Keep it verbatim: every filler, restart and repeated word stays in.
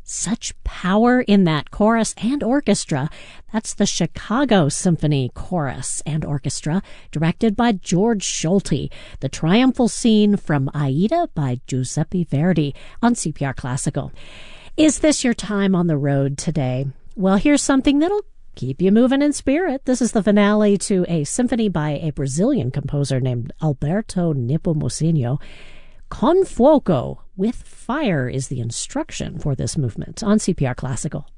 Such power in that chorus and orchestra. That's the Chicago Symphony Chorus and Orchestra, directed by George Solti. The triumphal scene from Aida by Giuseppe Verdi on C P R Classical. Is this your time on the road today? Well, here's something that'll keep you moving in spirit. This is the finale to a symphony by a Brazilian composer named Alberto Nepomuceno. Con fuoco, with fire, is the instruction for this movement on C P R Classical.